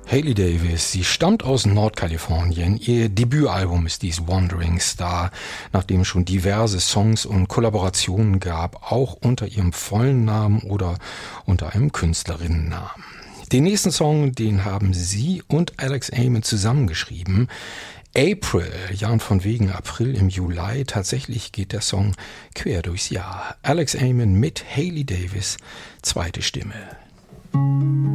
Hailey Davis, sie stammt aus Nordkalifornien. Ihr Debütalbum ist dies Wandering Star, nachdem es schon diverse Songs und Kollaborationen gab, auch unter ihrem vollen Namen oder unter einem Künstlerinnennamen. Den nächsten Song, den haben sie und Alex Aimen zusammengeschrieben. April, ja und von wegen April im Juli, tatsächlich geht der Song quer durchs Jahr. Alex Aimen mit Hailey Davis, zweite Stimme.